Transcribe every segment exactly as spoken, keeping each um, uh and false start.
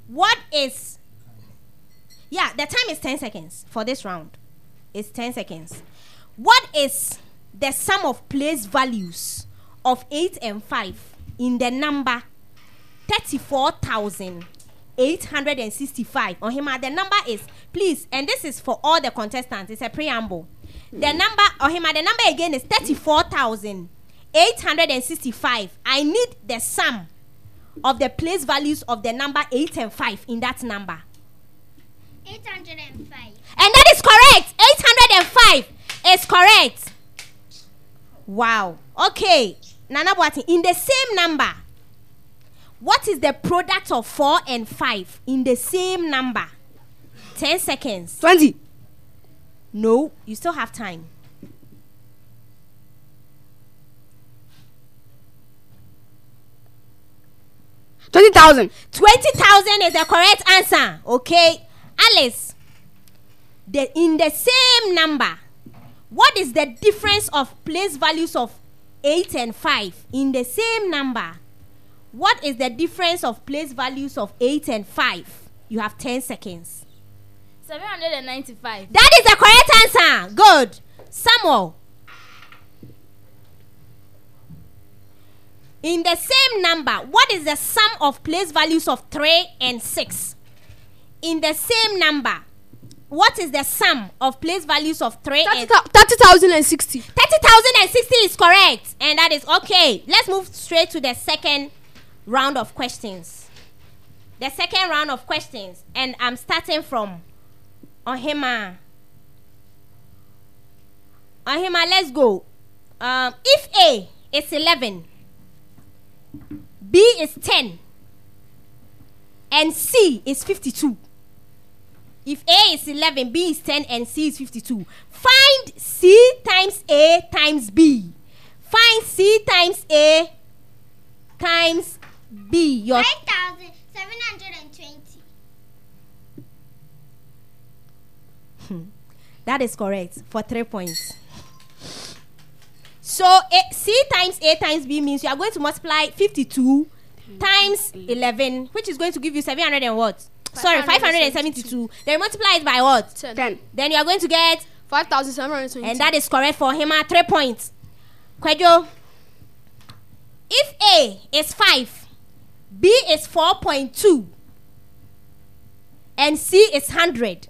What is... Yeah, the time is ten seconds for this round. It's ten seconds. What is the sum of place values of eight and five in the number thirty-four thousand eight hundred sixty-five? On him, the number is, please, and this is for all the contestants, it's a preamble. The number, on him, the number again is thirty-four thousand eight hundred sixty-five. I need the sum of the place values of the number eight and five in that number. eight hundred five. And that is correct. eight hundred five is correct. Wow. Okay. Nana Boateng, in the same number, what is the product of four and five in the same number? ten seconds. twenty. No, you still have time. twenty thousand. twenty thousand is the correct answer. Okay. Alice, the, in the same number, what is the difference of place values of eight and five in the same number? What is the difference of place values of eight and five? You have ten seconds. seven hundred ninety-five. That is the correct answer. Good. Samuel. In the same number, what is the sum of place values of three and six? In the same number, what is the sum of place values of three and thirty thousand sixty. thirty thousand sixty is correct. And that is okay. Let's move straight to the second round of questions. The second round of questions. And I'm starting from Ohima. Ohima, let's go. Um, if A is eleven, B is ten, and C is fifty-two. If A is eleven, B is ten, and C is fifty-two. Find C times A times B. Find C times A times B. Your nine thousand seven hundred twenty. That is correct for three points. So A, C times A times B means you are going to multiply fifty-two times eleven, which is going to give you seven hundred and what? Sorry, five hundred seventy-two. Then multiply it by what? ten. Then you are going to get, five thousand seven hundred twenty. and that is correct for him at three points. Kwejo, if A is five, B is four point two, and C is one hundred.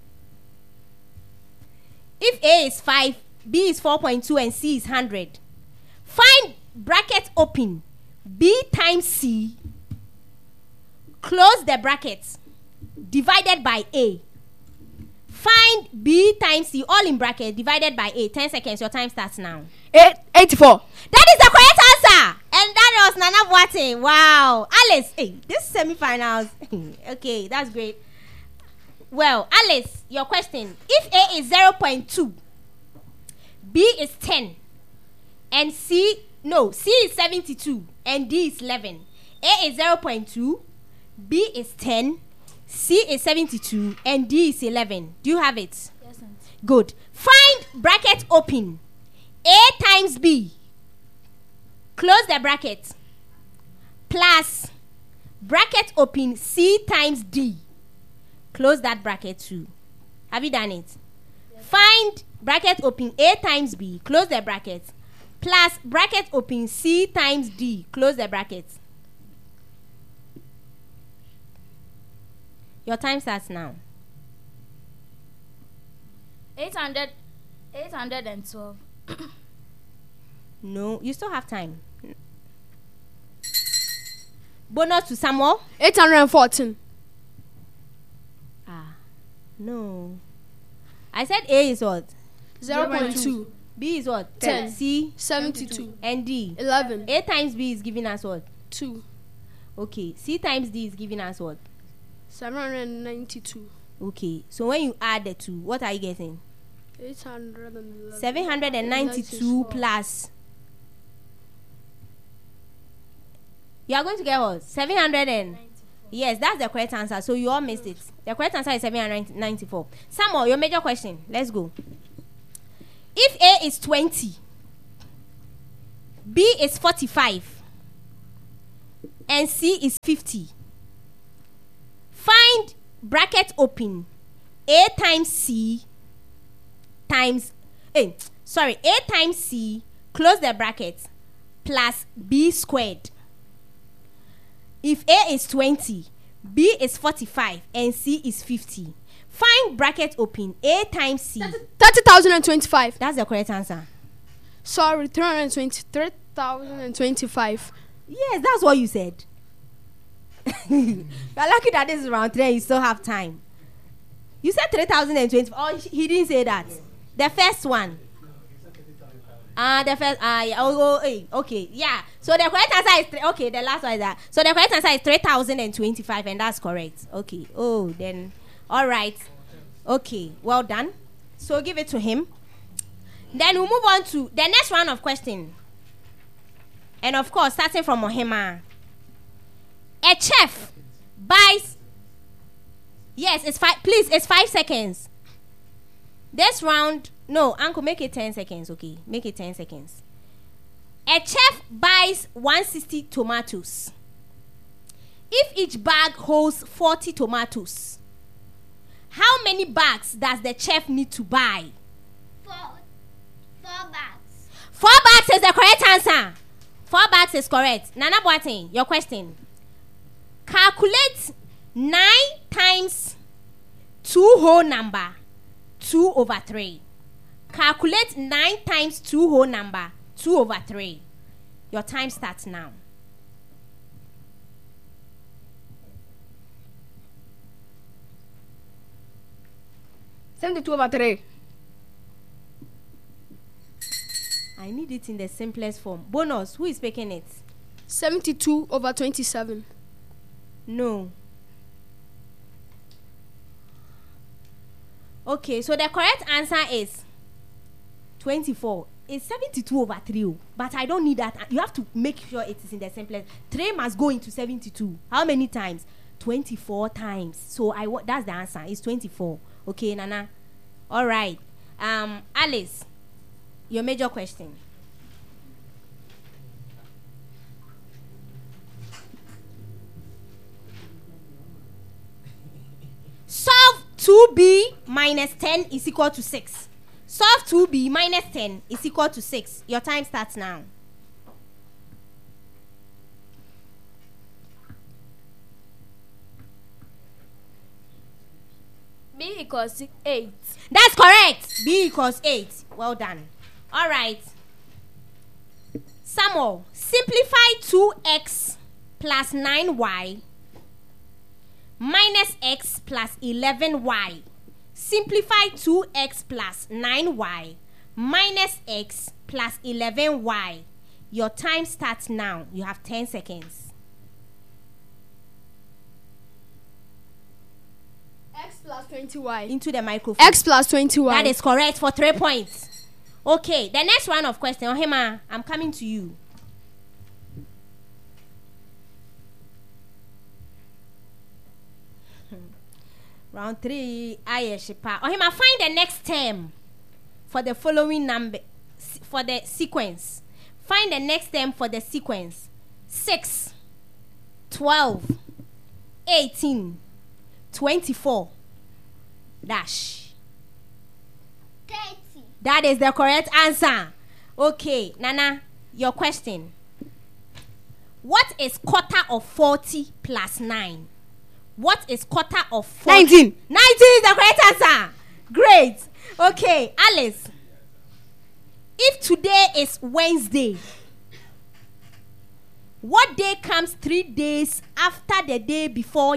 If A is five, B is four point two, and C is one hundred. Find bracket open B times C, close the brackets, divided by A. Find B times C, all in bracket, divided by A. ten seconds, your time starts now. Eight, eighty-four. That is the correct answer. And that was Nana Boateng. Wow. Alice, hey, this semi-finals. Okay, that's great. Well, Alice, your question. If A is zero point two, B is ten, and C, no, C is seventy-two, and D is eleven. A is zero point two, B is ten, C is seventy-two, and D is eleven. Do you have it? Yes, auntie. Good. Find bracket open A times B, close the bracket, plus bracket open C times D, close that bracket too. Have you done it? Yes. Find bracket open A times B, close the bracket, plus bracket open C times D, close the bracket. Your time starts now. eight hundred, eight hundred twelve. No, you still have time. Bonus to Samuel. eight hundred fourteen. Ah, no. I said A is what? zero point two. B is what? ten. C seventy-two. and D. eleven. A times B is giving us what? two. Okay. C times D is giving us what? seven hundred ninety-two. Okay. So when you add the two, what are you getting? eight hundred eleven. seven hundred ninety-two plus. You are going to get what? seven hundred and... Yes, that's the correct answer. So you all missed it. The correct answer is seven hundred ninety-four. Samuel, your major question. Let's go. If A is twenty, B is forty-five, and C is fifty, Find bracket open A times C times eh, sorry A times C, close the bracket, plus B squared. If A is twenty, B is forty-five, and C is fifty. Find bracket open A times C. thirty thousand twenty-five. That's the correct answer. Sorry, three hundred twenty-three thousand twenty-five. Yes, that's what you said. You're lucky that this is round three and you still have time. You said three thousand twenty. Oh, he didn't say that. The first one. Ah, uh, the first. Ah, uh, yeah. Oh, oh, hey, okay. Yeah. So the correct answer is three. Okay, the last one is that. So the correct answer is three thousand twenty-five, and that's correct. Okay. Oh, then. All right. Okay. Well done. So give it to him. Then we'll move on to the next round of question. And of course, starting from Ohima. A chef buys. Yes, it's five. Please, it's five seconds. This round, no, Uncle, make it ten seconds, okay? Make it ten seconds. A chef buys one hundred sixty tomatoes. If each bag holds forty tomatoes, how many bags does the chef need to buy? Four. Four bags. Four bags is the correct answer. Four bags is correct. Nana Boateng, your question. Calculate nine times two whole number, two over three. Calculate nine times two whole number, two over three. Your time starts now. seventy-two over three. I need it in the simplest form. Bonus, who is making it? seventy-two over twenty-seven. No. Okay, so the correct answer is twenty-four. It's seventy-two over three. But I don't need that. You have to make sure it is in the simplest. three must go into seventy-two. How many times? twenty-four times. So I wa- that's the answer. It's twenty-four. Okay, Nana. All right. Um, Alice, your major question. Solve two b minus ten is equal to six. Solve two b minus ten is equal to six. Your time starts now. B equals eight. That's correct. B equals eight. Well done. All right. Samuel, simplify two x plus nine y minus x plus eleven y. Simplify two x plus nine y minus x plus eleven y. Your time starts now. You have ten seconds. X plus twenty y. Into the microphone. X plus twenty y. That is correct for three points. Okay, the next round of question. Ohima, I'm coming to you. Round three, Ayeshipa. Ohima, find the next term for the following number, for the sequence. Find the next term for the sequence. six, twelve, eighteen, twenty-four, dash. thirty. That is the correct answer. Okay, Nana, your question. What is quarter of forty plus nine? What is quarter of forty? nineteen. nineteen is the correct answer. Great. Okay, Alice. If today is Wednesday, what day comes three days after the day before